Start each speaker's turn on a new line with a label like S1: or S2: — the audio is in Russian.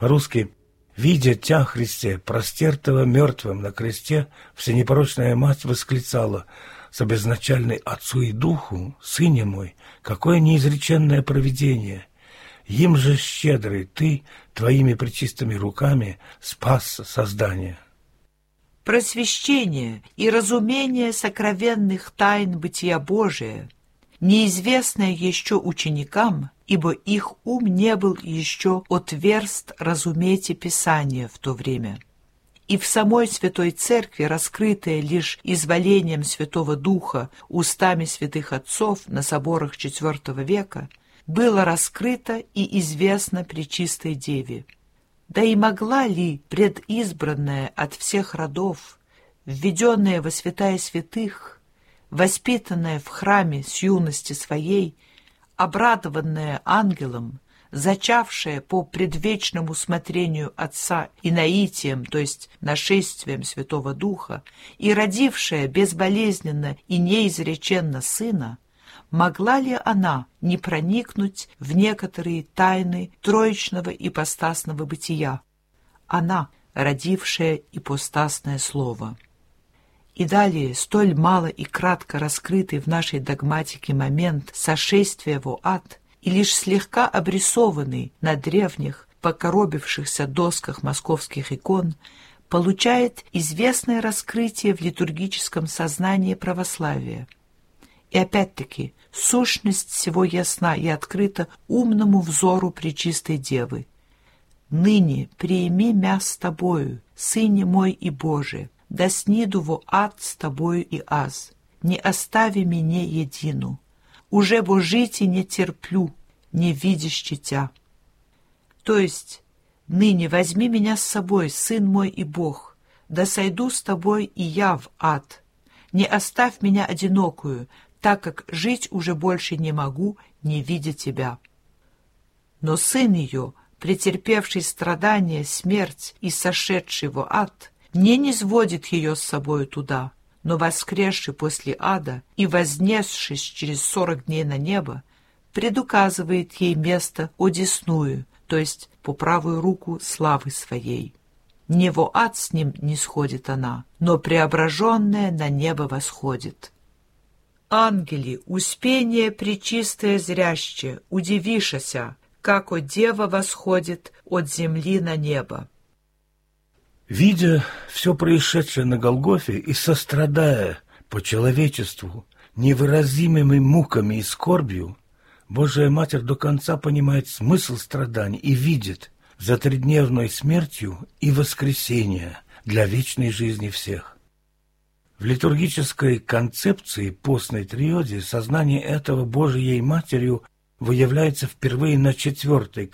S1: По-русски: «Видя Тя, Христе, простертого мертвым на кресте, всенепорочная Мать восклицала: с обезначальной Отцу и Духу, Сыне мой, какое неизреченное провидение! Им же щедрый Ты Твоими пречистыми руками спас создание».
S2: Просвещение и разумение сокровенных тайн бытия Божия, неизвестное еще ученикам, ибо их ум не был еще отверст разуметь Писание в то время. И в самой Святой Церкви, раскрытое лишь изволением Святого Духа устами святых отцов на соборах IV века, было раскрыто и известно Пречистой Деве. Да и могла ли предизбранная от всех родов, введенная во святая святых, воспитанная в храме с юности своей, обрадованная ангелом, зачавшая по предвечному смотрению Отца и наитием, то есть нашествием Святого Духа, и родившая безболезненно и неизреченно Сына, могла ли она не проникнуть в некоторые тайны троичного ипостасного бытия? Она, родившая ипостасное Слово. И далее столь мало и кратко раскрытый в нашей догматике момент сошествия в ад и лишь слегка обрисованный на древних, покоробившихся досках московских икон, получает известное раскрытие в литургическом сознании православия. И опять-таки, сущность всего ясна и открыта умному взору Пречистой Девы. «Ныне приими мя с Тобою, Сыне мой и Боже, да сниду во ад с Тобою и аз, не остави меня едину, уже бо жити не терплю, не видящий Тя». То есть, ныне возьми меня с собой, Сын мой и Бог, да сойду с Тобой и я в ад, не оставь меня одинокую, так как жить уже больше не могу, не видя Тебя. Но сын ее, претерпевший страдания, смерть и сошедший в ад, не низводит ее с собою туда, но воскресший после ада и вознесшись через 40 дней на небо, предуказывает ей место одесную, то есть по правую руку славы своей. Не во ад с ним не сходит она, но преображенная на небо восходит. Ангели, успение пречистое зряще, удивишася, како дева восходит от земли на небо.
S1: Видя все происшедшее на Голгофе и сострадая по человечеству невыразимыми муками и скорбью, Божия Матерь до конца понимает смысл страданий и видит за тридневной смертью и воскресение для вечной жизни всех. В литургической концепции постной триоде сознание этого Божией Матерью выявляется впервые на 4-й